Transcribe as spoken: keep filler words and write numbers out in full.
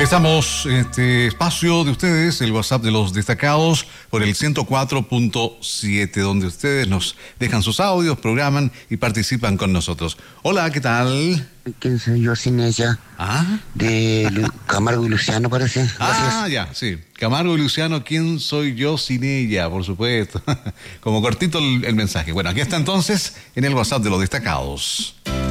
Estamos en este espacio de ustedes, el WhatsApp de los destacados, por el ciento cuatro punto siete, donde ustedes nos dejan sus audios, programan y participan con nosotros. Hola, ¿qué tal? ¿Quién soy yo sin ella? ¿Ah? De Lu- Camargo y Luciano, parece. Gracias. Ah, ya, sí. Camargo y Luciano, ¿quién soy yo sin ella? Por supuesto. Como cortito el, el mensaje. Bueno, aquí está entonces en el WhatsApp de los destacados.